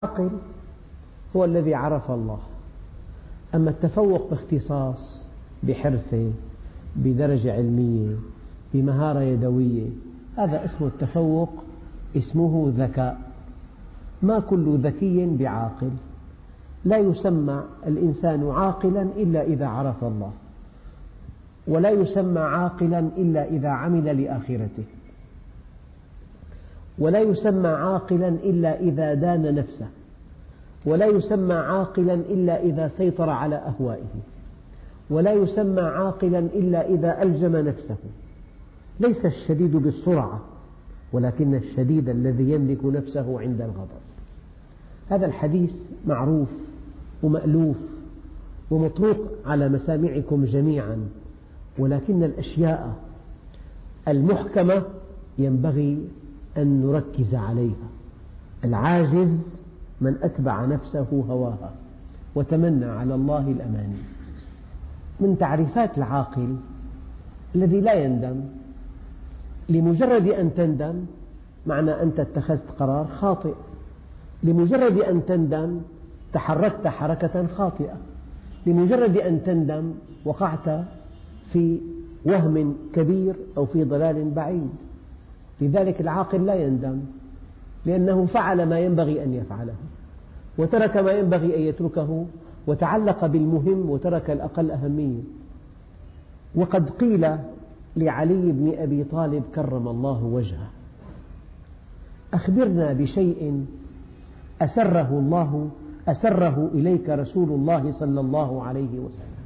العاقل هو الذي عرف الله. أما التفوق باختصاص، بحرفة، بدرجة علمية، بمهارة يدوية، هذا اسمه التفوق، اسمه ذكاء. ما كل ذكي بعاقل. لا يسمى الإنسان عاقلا إلا إذا عرف الله، ولا يسمى عاقلا إلا إذا عمل لآخرته، ولا يسمى عاقلا إلا إذا دان نفسه، ولا يسمى عاقلا إلا إذا سيطر على أهوائه، ولا يسمى عاقلا إلا إذا ألجم نفسه. ليس الشديد بالسرعة، ولكن الشديد الذي يملك نفسه عند الغضب. هذا الحديث معروف ومألوف ومطروق على مسامعكم جميعا، ولكن الأشياء المحكمة ينبغي أن نركز عليها. العاجز من أتبع نفسه هواها وتمنى على الله الأماني. من تعريفات العاقل الذي لا يندم. لمجرد أن تندم معنى أنت اتخذت قرار خاطئ، لمجرد أن تندم تحركت حركة خاطئة، لمجرد أن تندم وقعت في وهم كبير أو في ضلال بعيد. لذلك العاقل لا يندم، لأنه فعل ما ينبغي أن يفعله، وترك ما ينبغي أن يتركه، وتعلق بالمهم وترك الأقل أهمية. وقد قيل لعلي بن أبي طالب كرم الله وجهه: أخبرنا بشيء أسره إليك رسول الله صلى الله عليه وسلم.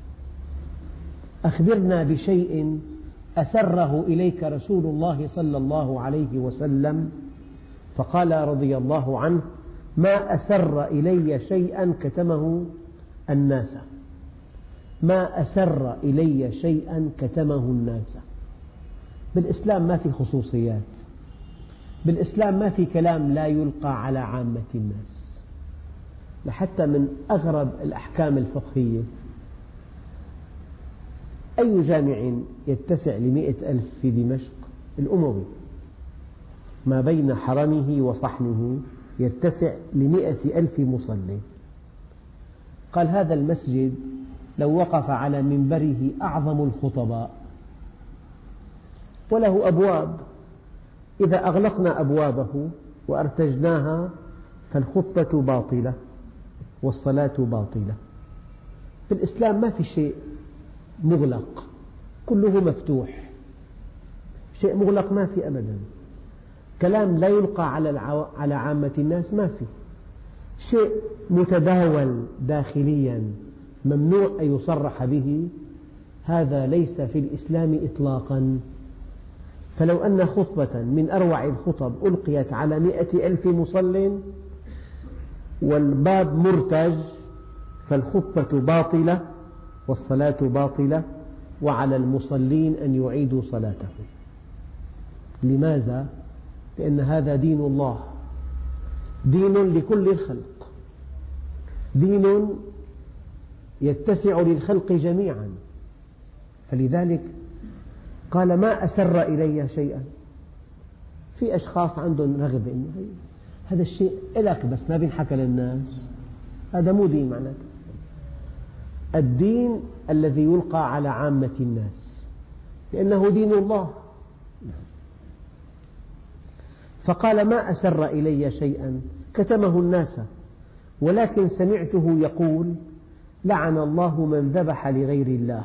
أخبرنا بشيء أسره إليك رسول الله صلى الله عليه وسلم. فقال رضي الله عنه: ما أسر إلي شيئا كتمه الناس. ما أسر إلي شيئا كتمه الناس. بالإسلام ما في خصوصيات، بالإسلام ما في كلام لا يلقى على عامة الناس. حتى من أغرب الأحكام الفقهية: أي جامع يتسع ل100,000 في دمشق؟ الأموي. ما بين حرمه وصحنه يتسع ل100,000 مصلٍ. قال: هذا المسجد لو وقف على منبره أعظم الخطباء، وله أبواب، إذا أغلقنا أبوابه وأرتجناها فالخطبة باطلة والصلاة باطلة. في الإسلام ما في شيء مغلق، كله مفتوح. شيء مغلق ما في أبدا. كلام لا يلقى على عامة الناس ما في. شيء متداول داخليا ممنوع أن يصرح به، هذا ليس في الإسلام إطلاقا. فلو أن خطبة من أروع الخطب ألقيت على 100,000 مصل والباب مرتج فالخطبة باطلة والصلاة باطلة، وعلى المصلين أن يعيدوا صلاتهم. لماذا؟ لأن هذا دين الله، دين لكل الخلق، دين يتسع للخلق جميعا. فلذلك قال: ما أسر إلي شيئا. في أشخاص عندهم رغبة إنه هذا الشيء إلك بس ما بينحكى للناس، هذا مو دين معناته. الدين الذي يلقى على عامة الناس، لأنه دين الله. فقال: ما أسر إلي شيئا كتمه الناس، ولكن سمعته يقول: لعن الله من ذبح لغير الله،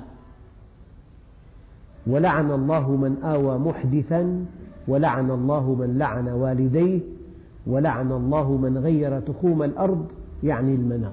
ولعن الله من آوى محدثا، ولعن الله من لعن والديه، ولعن الله من غير تخوم الأرض، يعني المنار.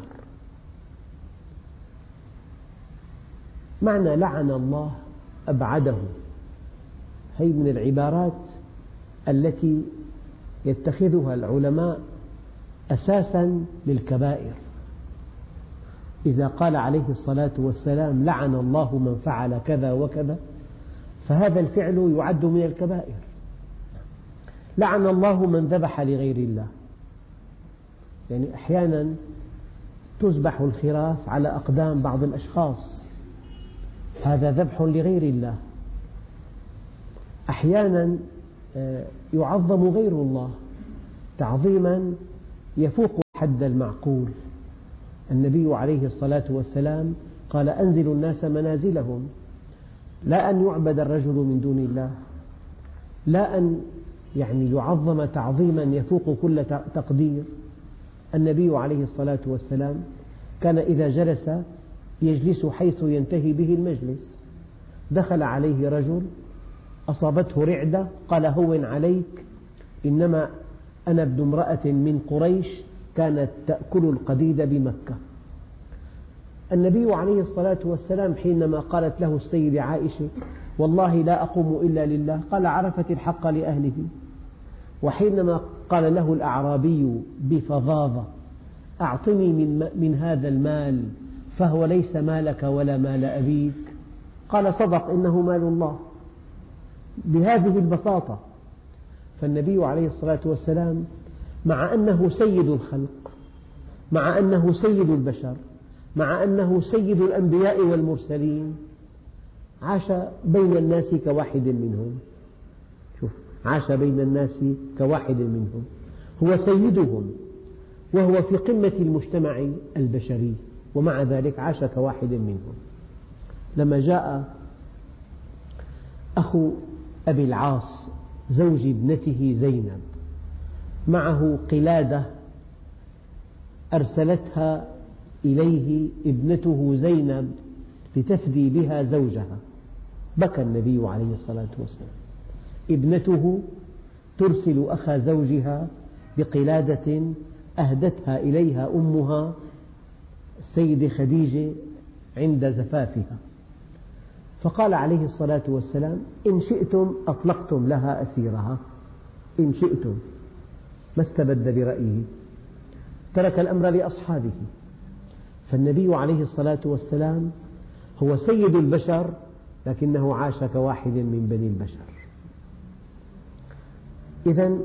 معنى لعن الله أبعده. هي من العبارات التي يتخذها العلماء أساسا للكبائر. إذا قال عليه الصلاة والسلام: لعن الله من فعل كذا وكذا، فهذا الفعل يعد من الكبائر. لعن الله من ذبح لغير الله، يعني أحيانا تذبح الخراف على أقدام بعض الأشخاص، هذا ذبح لغير الله. أحيانا يعظم غير الله تعظيما يفوق حد المعقول. النبي عليه الصلاة والسلام قال: أنزلوا الناس منازلهم، لا أن يعبد الرجل من دون الله، لا أن يعظم تعظيما يفوق كل تقدير. النبي عليه الصلاة والسلام كان إذا جلس يجلس حيث ينتهي به المجلس. دخل عليه رجل أصابته رعدة، قال: هون عليك، إنما أنا ابن امرأة من قريش كانت تأكل القديد بمكة. النبي عليه الصلاة والسلام حينما قالت له السيدة عائشة: والله لا أقوم إلا لله، قال: عرفت الحق لأهله. وحينما قال له الأعرابي بفظاظة: أعطني من هذا المال فهو ليس مالك ولا مال أبيك، قال: صدق، إنه مال الله، بهذه البساطة. فالنبي عليه الصلاة والسلام مع أنه سيد الخلق، مع أنه سيد البشر، مع أنه سيد الأنبياء والمرسلين، عاش بين الناس كواحد منهم. شوف، عاش بين الناس كواحد منهم، هو سيدهم وهو في قمة المجتمع البشري، ومع ذلك عاش كواحد منهم. لما جاء أخو أبي العاص زوج ابنته زينب معه قلادة أرسلتها إليه ابنته زينب لتفدي بها زوجها، بكى النبي عليه الصلاة والسلام. ابنته ترسل أخا زوجها بقلادة أهدتها إليها أمها السيدة خديجة عند زفافها، فقال عليه الصلاة والسلام: إن شئتم أطلقتم لها أسيرها، إن شئتم، ما استبد برأيه، ترك الأمر لأصحابه. فالنبي عليه الصلاة والسلام هو سيد البشر، لكنه عاش كواحد من بني البشر. إذن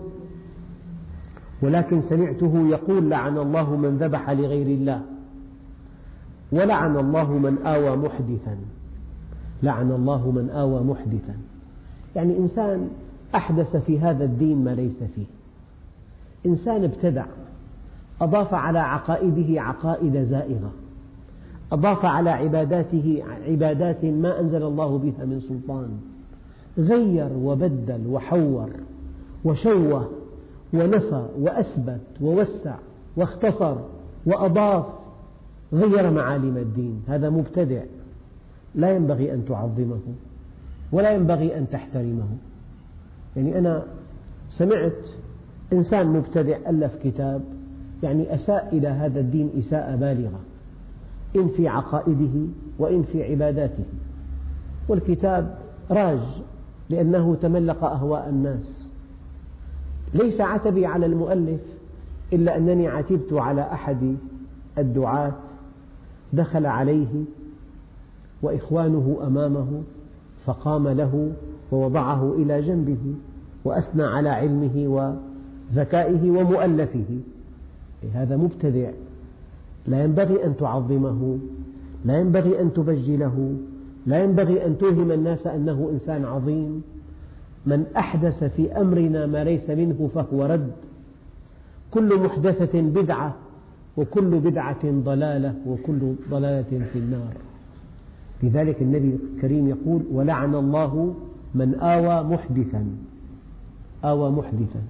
ولكن سمعته يقول: لعن الله من ذبح لغير الله، ولعن الله من آوى محدثا. لعن الله من آوى محدثا، يعني إنسان أحدث في هذا الدين ما ليس فيه، إنسان ابتدع، أضاف على عقائده عقائد زائغة، أضاف على عباداته عبادات ما أنزل الله بها من سلطان، غير وبدل وحور وشوه ونفى وأثبت ووسع واختصر وأضاف، غير معالم الدين. هذا مبتدع، لا ينبغي أن تعظمه ولا ينبغي أن تحترمه. يعني أنا سمعت إنسان مبتدع ألف كتاب أساء إلى هذا الدين إساءة بالغة، إن في عقائده وإن في عباداته، والكتاب راج لأنه تملق أهواء الناس. ليس عتبي على المؤلف، إلا أنني عتبت على أحد الدعاة دخل عليه وإخوانه أمامه، فقام له ووضعه إلى جنبه وأثنى على علمه وذكائه ومؤلفه. هذا مبتدع، لا ينبغي أن تعظمه، لا ينبغي أن تبجله، لا ينبغي أن توهم الناس أنه إنسان عظيم. من أحدث في أمرنا ما ليس منه فهو رد. كل محدثة بدعة، وكل بدعة ضلالة، وكل ضلالة في النار. لذلك النبي الكريم يقول: ولعن الله من آوى محدثا. آوى محدثا.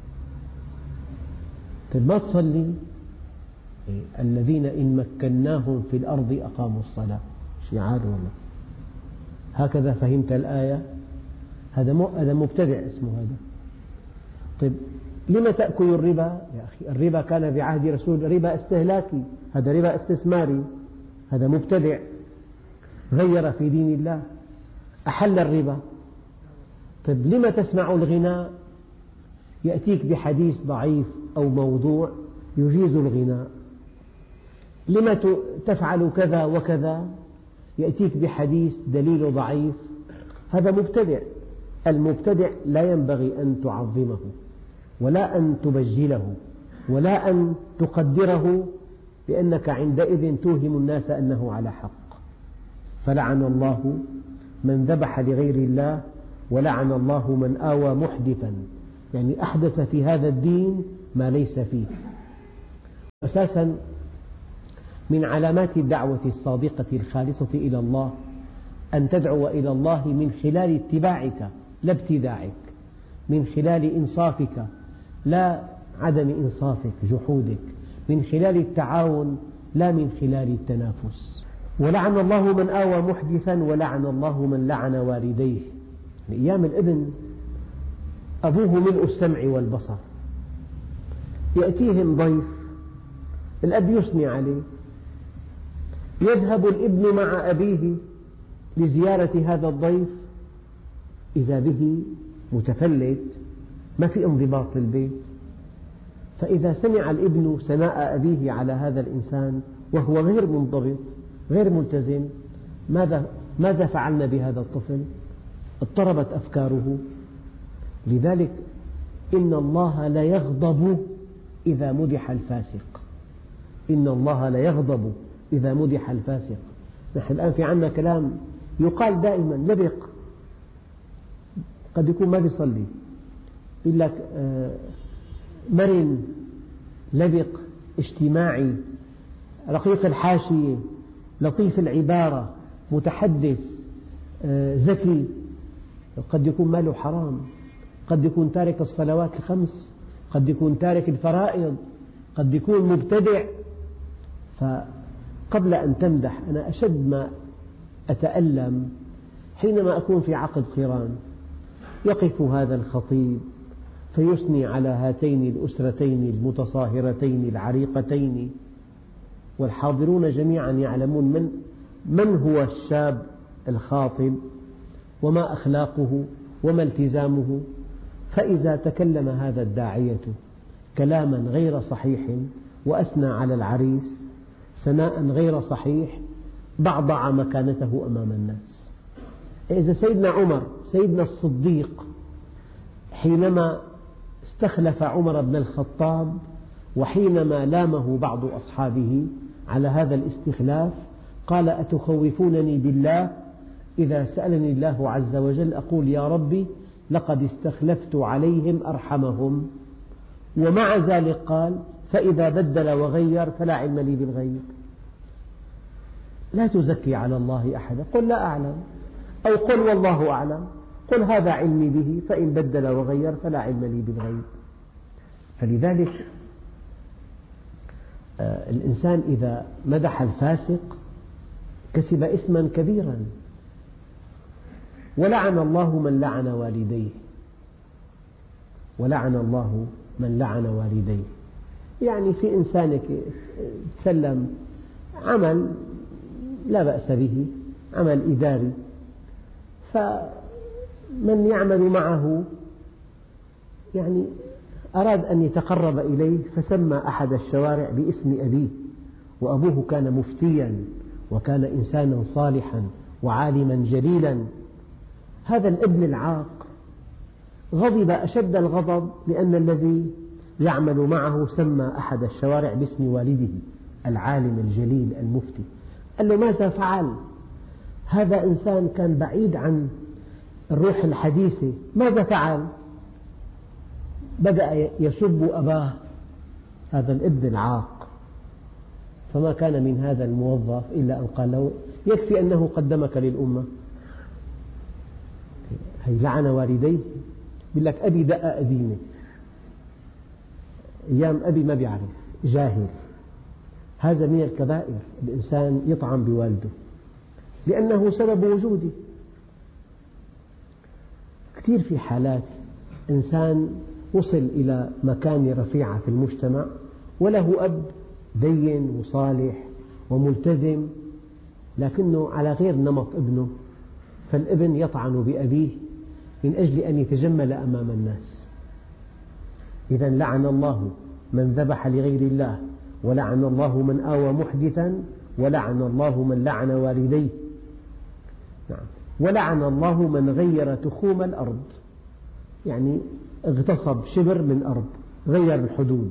طيب ما تصلي؟ الذين إن مكناهم في الأرض أقاموا الصلاة، شعار والله. هكذا فهمت الآية؟ هذا مبتدع اسمه هذا. طيب لم تأكل الربا؟ يا أخي الربا كان بعهد رسول، ربا استهلاكي، هذا ربا استثماري، هذا مبتدع غير في دين الله، أحل الربا. طيب لم تسمع الغناء؟ يأتيك بحديث ضعيف أو موضوع يجيز الغناء. لم تفعل كذا وكذا؟ يأتيك بحديث دليل ضعيف. هذا مبتدع. المبتدع لا ينبغي أن تعظمه ولا أن تبجله ولا أن تقدره، لأنك عندئذ توهم الناس أنه على حق. فلعن الله من ذبح لغير الله، ولعن الله من آوى محدثا، يعني أحدث في هذا الدين ما ليس فيه. أساسا من علامات الدعوة الصادقة الخالصة إلى الله أن تدعو إلى الله من خلال اتباعك لا ابتداعك، من خلال إنصافك لا عدم إنصافك جحودك، من خلال التعاون لا من خلال التنافس. ولعن الله من آوى محدثا ولعن الله من لعن والديه. أيام الابن أبوه ملء السمع والبصر، يأتيهم ضيف الأب يثني عليه، يذهب الابن مع أبيه لزيارة هذا الضيف إذا به متفلت ما في انضباط للبيت، فإذا سمع الابن ثناء أبيه على هذا الإنسان وهو غير منضبط غير ملتزم، ماذا فعلنا بهذا الطفل؟ اضطربت أفكاره. لذلك إن الله لا يغضب إذا مدح الفاسق، إن الله لا يغضب إذا مدح الفاسق. نحن الآن في عنا كلام يقال دائما لبق، قد يكون ما بيصلي، يقول لك مرن لبق اجتماعي رقيق الحاشية لطيف العبارة متحدث ذكي. قد يكون ماله حرام، قد يكون تارك الصلوات الخمس، قد يكون تارك الفرائض، قد يكون مبتدع. فقبل أن تمدح أنا أشد ما أتألم حينما أكون في عقد قران يقف هذا الخطيب فيثني على هاتين الأسرتين المتصاهرتين العريقتين، والحاضرون جميعا يعلمون من هو الشاب الخاطب وما أخلاقه وما التزامه. فإذا تكلم هذا الداعية كلاما غير صحيح وأثنى على العريس ثناء غير صحيح ضعضع مكانته أمام الناس. إذا سيدنا عمر سيدنا الصديق حينما استخلف عمر بن الخطاب وحينما لامه بعض أصحابه على هذا الاستخلاف قال: أتخوفونني بالله؟ إذا سألني الله عز وجل أقول يا ربي لقد استخلفت عليهم أرحمهم. ومع ذلك قال: فإذا بدل وغير فلا علم لي بالغيب. لا تزكي على الله أحدا، قل لا أعلم، أو قل والله أعلم، قل هذا علمي به، فإن بدل وغير فلا علم لي بالغيب. فلذلك الإنسان إذا مدح الفاسق كسب إثما كبيرا. ولعن الله من لعن والديه، ولعن الله من لعن والديه. يعني في إنسان تسلم عمل لا بأس به، عمل إداري، فمن يعمل معه يعني أراد أن يتقرب إليه فسمى أحد الشوارع باسم أبيه، وأبوه كان مفتيا وكان إنسانا صالحا وعالما جليلا. هذا الابن العاق غضب أشد الغضب لأن الذي يعمل معه سمى أحد الشوارع باسم والده العالم الجليل المفتي. قال له: ماذا فعل؟ هذا إنسان كان بعيد عن الروح الحديثة، ماذا فعل؟ بدأ يسب أباه، هذا الابن العاق. فما كان من هذا الموظف إلا أن قال له: يكفي أنه قدمك للأمة. هي لعن والديه، يقول لك أبي دق أدينه. أيام أبي ما بيعرف، جاهل. هذا من الكبائر، الإنسان يطعن بوالده لأنه سبب وجوده. كثير في حالات إنسان وصل إلى مكانة رفيعة في المجتمع وله أب دين وصالح وملتزم، لكنه على غير نمط ابنه، فالابن يطعن بأبيه من أجل أن يتجمل أمام الناس. إذا لعن الله من ذبح لغير الله، ولعن الله من آوى محدثا، ولعن الله من لعن والديه، ولعن الله من غير تخوم الأرض، يعني اغتصب شبر من أرض، غير الحدود.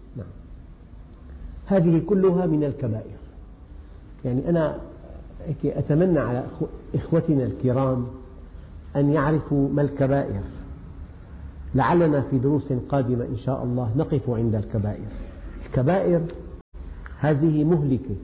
هذه كلها من الكبائر. يعني أنا أتمنى على إخوتنا الكرام أن يعرفوا ما الكبائر، لعلنا في دروس قادمة إن شاء الله نقف عند الكبائر. الكبائر هذه مهلكة.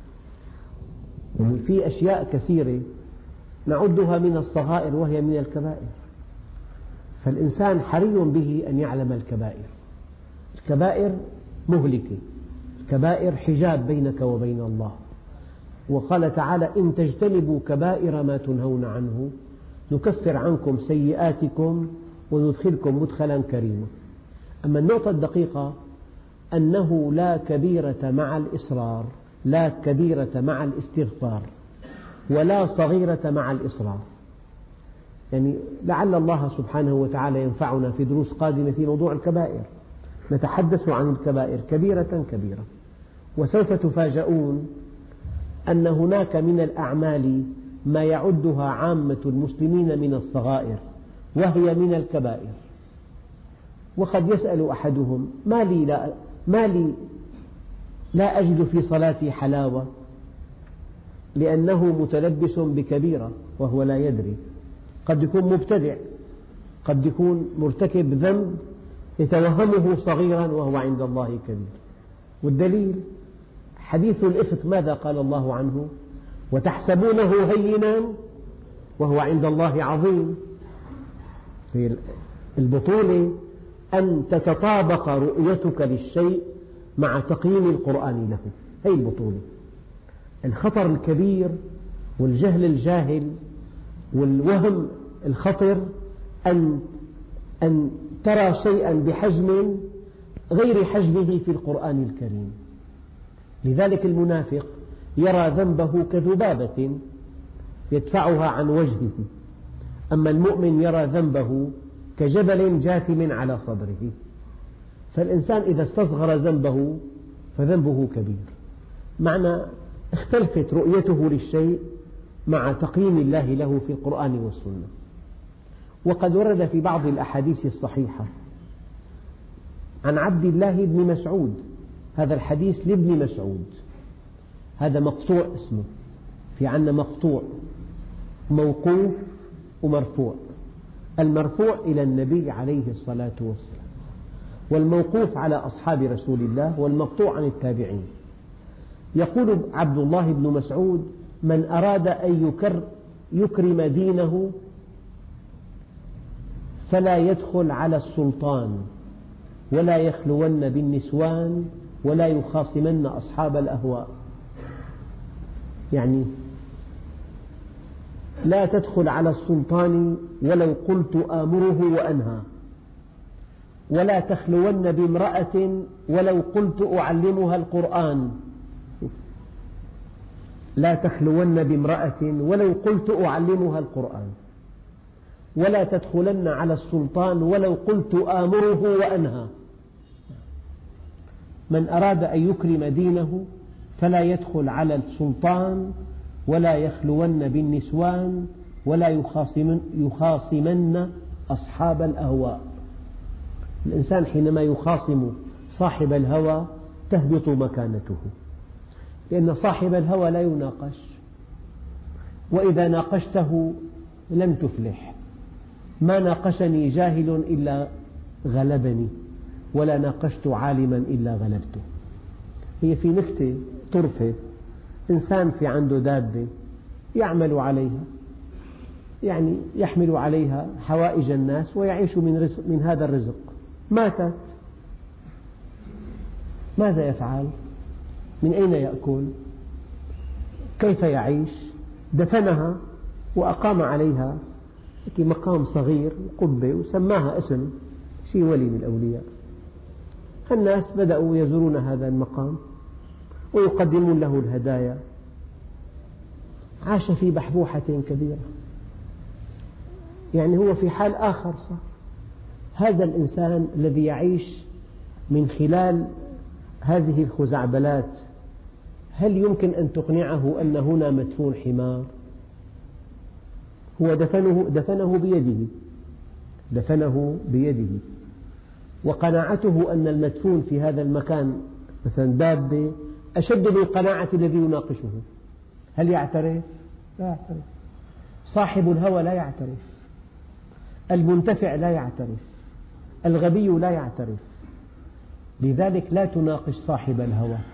في أشياء كثيرة نعدها من الصغائر وهي من الكبائر، فالإنسان حري به أن يعلم الكبائر. الكبائر مهلكة، الكبائر حجاب بينك وبين الله. وقال تعالى: إن تجتنبوا كبائر ما تنهون عنه نكفر عنكم سيئاتكم وندخلكم مدخلا كريما. أما النقطة الدقيقة أنه لا كبيرة مع الإصرار، لا كبيرة مع الاستغفار، ولا صغيرة مع الإصرار. يعني لعل الله سبحانه وتعالى ينفعنا في دروس قادمة في موضوع الكبائر، نتحدث عن الكبائر كبيرة كبيرة. وسوف تفاجؤون أن هناك من الأعمال ما يعدها عامة المسلمين من الصغائر وهي من الكبائر. وقد يسأل أحدهم: ما لي لا أجد في صلاتي حلاوة، لأنه متلبس بكبيرة وهو لا يدري. قد يكون مبتدع، قد يكون مرتكب ذنب يتوهمه صغيرا وهو عند الله كبير. والدليل حديث الإفك، ماذا قال الله عنه؟ وتحسبونه هينا وهو عند الله عظيم. البطولة أن تتطابق رؤيتك للشيء مع تقييم القرآن له، هي البطولة. الخطر الكبير والجهل الجاهل والوهم الخطر أن ترى شيئا بحجم غير حجمه في القرآن الكريم. لذلك المنافق يرى ذنبه كذبابة يدفعها عن وجهه، أما المؤمن يرى ذنبه كجبل جاثم على صدره. فالإنسان إذا استصغر ذنبه فذنبه كبير. معنى اختلفت رؤيته للشيء مع تقييم الله له في القرآن والسنة. وقد ورد في بعض الأحاديث الصحيحة عن عبد الله بن مسعود، هذا الحديث لابن مسعود، هذا مقطوع اسمه، في عنا مقطوع موقوف ومرفوع. المرفوع إلى النبي عليه الصلاة والسلام، والموقوف على أصحاب رسول الله، والمقطوع عن التابعين. يقول عبد الله بن مسعود: من أراد أن يكرم دينه فلا يدخل على السلطان ولا يخلون بالنسوان ولا يخاصمن أصحاب الأهواء. يعني لا تدخل على السلطان ولو قلت آمره وأنهى، ولا تخلون بامرأة ولو قلت أعلمها القرآن، لا تخلون بامرأة ولو قلت أعلمها القرآن، ولا تدخلن على السلطان ولو قلت آمره وأنهى. من أراد أن يكرم دينه فلا يدخل على السلطان ولا يخلون بالنسوان ولا يخاصمن أصحاب الأهواء. الإنسان حينما يخاصم صاحب الهوى تهبط مكانته، لأن صاحب الهوى لا يناقش، وإذا ناقشته لن تفلح. ما ناقشني جاهل إلا غلبني، ولا ناقشت عالما إلا غلبته. هي في نكتة طرفة: إنسان في عنده دابة يعمل عليها، يعني يحمل عليها حوائج الناس ويعيش من هذا الرزق. ماتت، ماذا يفعل؟ من أين يأكل؟ كيف يعيش؟ دفنها وأقام عليها مقام صغير قبة وسماها اسم شيء ولي من الأولياء. الناس بدأوا يزورون هذا المقام ويقدمون له الهدايا. عاش في بحبوحة كبيرة، يعني هو في حال آخر صار. هذا الإنسان الذي يعيش من خلال هذه الخزعبلات، هل يمكن أن تقنعه أن هنا مدفون حمار؟ هو دفنه بيده، وقناعته أن المدفون في هذا المكان مثلا دابة أشد من قناعة الذي يناقشه. هل يعترف؟ لا يعترف. صاحب الهوى لا يعترف، المنتفع لا يعترف، الغبي لا يعترف. لذلك لا تناقش صاحب الهوى.